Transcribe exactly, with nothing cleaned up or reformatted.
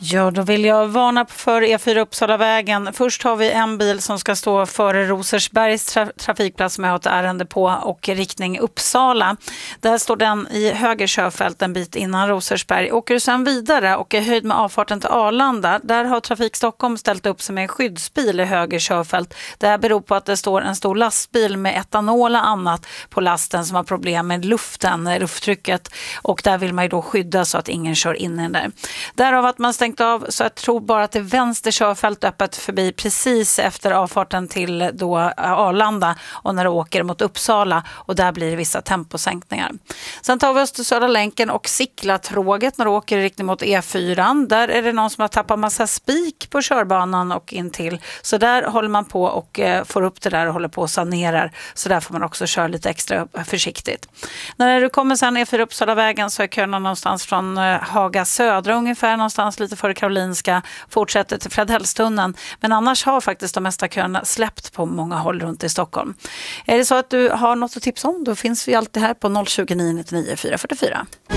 Ja, då vill jag varna för E fyra Uppsalavägen. Först har vi en bil som ska stå före Rosersbergs tra- trafikplats som jag har ett ärende på och riktning Uppsala. Där står den i höger körfält en bit innan Rosersberg. Åker du sedan vidare och är höjd med avfarten till Arlanda, där har Trafik Stockholm ställt upp sig med en skyddsbil i höger körfält. Det här beror på att det står en stor lastbil med etanol och annat på lasten som har problem med luften, lufttrycket, och där vill man ju då skydda så att ingen kör in i den där. Därav att man stängt av, så jag tror bara att det vänster körfält öppet förbi precis efter avfarten till då Arlanda och när du åker mot Uppsala, och där blir det vissa temposänkningar. Sen tar vi Östersödra länken och Sicklatråget när du åker i riktning mot E fyra. Där är det någon som har tappat massa spik på körbanan och in till. Så där håller man på och får upp det där och håller på och sanerar. Så där får man också köra lite extra försiktigt. När du kommer sen E fyra Uppsalavägen så är köerna någonstans från Haga Södra ungefär, någonstans lite före Karolinska, fortsätter till Fredhällstunneln. Men annars har faktiskt de mesta köerna släppt på många håll runt i Stockholm. Är det så att du har något att tipsa om, då finns vi alltid här på noll tjugo, nio nittionio, fyra fyrtiofyra.